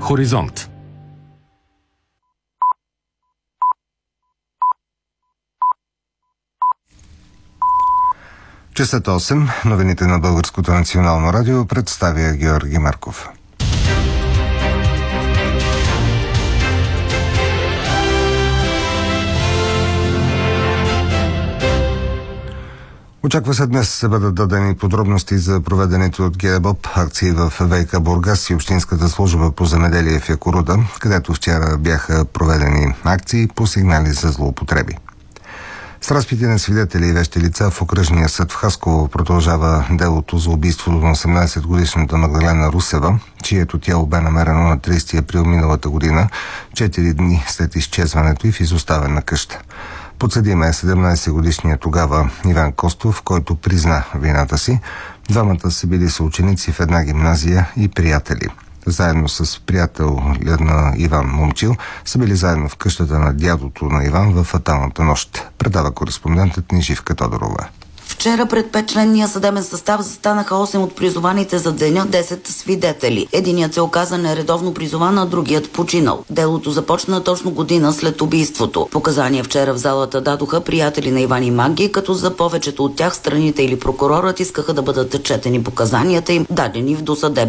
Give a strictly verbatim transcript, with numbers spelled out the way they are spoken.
Хоризонт. Часът осем, новините на Българското национално радио, представя Георги Марков. Очаква се днес да бъдат дадени подробности за проведените от ГДБОП акции в ВиК Бургас и Общинската служба по земеделие в Якоруда, където вчера бяха проведени акции по сигнали за злоупотреби. С разпити на свидетели и вещи лица в окръжния съд в Хасково продължава делото за убийството на осемнадесетгодишната Магдалена Русева, чието тяло бе намерено на тридесети април миналата година, четири дни след изчезването й в изоставена къща. Подсъдим е седемнадесетгодишният тогава Иван Костов, който призна вината си. Двамата са били съученици в една гимназия и приятели. Заедно с приятел на Иван Момчил са били заедно в къщата на дядото на Иван в фаталната нощ. Предава кореспондентът ни Живка Тодорова. Вчера пред петчленния съдебен състав застанаха осем от призованите за деня десет свидетели. Единият се оказа нередовно призован, а другият починал. Делото започна точно година след убийството. Показания вчера в залата дадоха приятели на Иван и Маги, като за повечето от тях страните или прокурорът искаха да бъдат четени показанията им, дадени в досъдебен